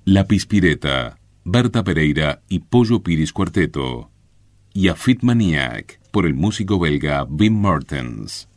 La Pispireta, Berta Pereira y Pollo Piris Cuarteto. Y A Fit Maniac, por el músico belga Wim Martens.